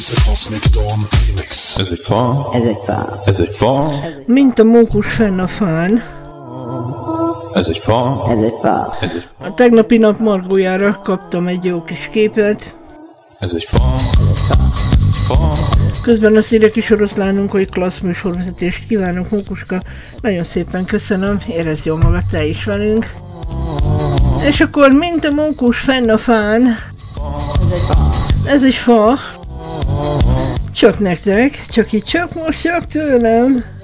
Ez egy fa. Ez egy fa. Ez egy fa. Mint a mókus fenn a fán. Ez egy fa. Ez egy fa. Ez egy A tegnapi nap margójára kaptam egy jó kis képet. Ez egy fa. Fa. Közben azt írja kis oroszlánunk, hogy klassz műsorvezetést kívánok, Mókuska. Nagyon szépen köszönöm, érezd jól magad te is velünk. És akkor mint a mókus fenn a fán. Ez egy fa. Csak nektek, csak itt, csak most, csak tőlem.